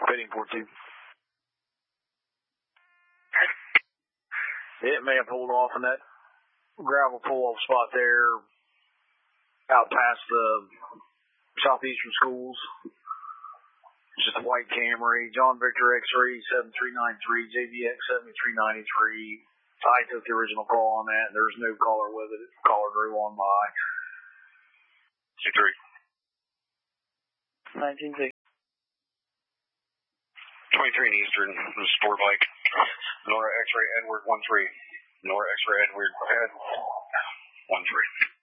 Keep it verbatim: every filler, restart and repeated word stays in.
Heading four two. It may have pulled off in that gravel pull-off spot there out past the Southeastern Schools. It's just a white Camry. John Victor X-ray seven three nine three, J V X seven three nine three. I took the original call on that. There's no caller with it. Caller drew on by. two three. nineteen sixty. twenty-three in Eastern, sport bike. Nora X-ray Edward one three. Nora X-ray Edward Ed one three.